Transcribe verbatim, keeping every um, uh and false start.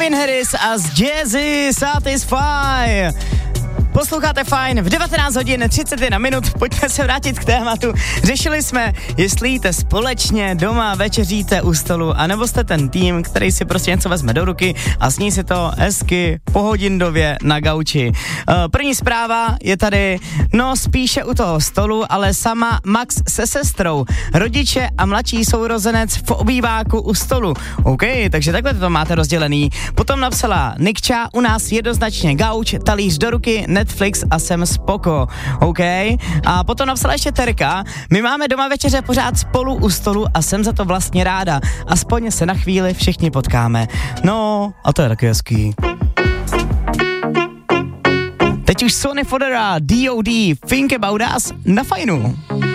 Calvin Harris a z Jazzy Satisfy. Posloucháte Fajn v devatenáct hodin třicet jedna minut, pojďme se vrátit k tématu. Řešili jsme, jestli jíte společně, doma, večeříte u stolu, anebo jste ten tým, který si prostě něco vezme do ruky a sní si to hezky pohodindově na gauči. První zpráva je tady, no spíše u toho stolu, ale sama Max se sestrou. Rodiče a mladší sourozenec v obýváku u stolu. OK, takže takhle to máte rozdělený. Potom napsala Nikča, u nás jednoznačně gauč, talíř do ruky, Netflix a jsem spoko, OK? A potom napsala ještě Terka, my máme doma večeře pořád spolu u stolu a jsem za to vlastně ráda. Aspoň se na chvíli všichni potkáme. No, a to je taky hezký. Teď už Sony Fodera, D O D, Think About Us na Fajnu.